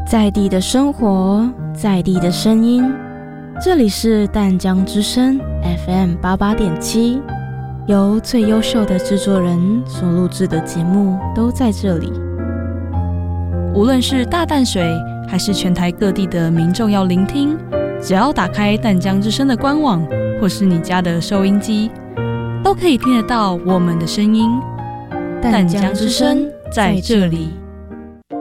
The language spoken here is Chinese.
在地的生活，在地的声音，这里是淡江之声 FM88.7，由最优秀的制作人所录制的节目都在这里。 无论是大淡水还是全台各地的民众要聆听，只要打开淡江之声的官网或是你家的收音机，都可以听得到我们的声音。淡江之声在这里。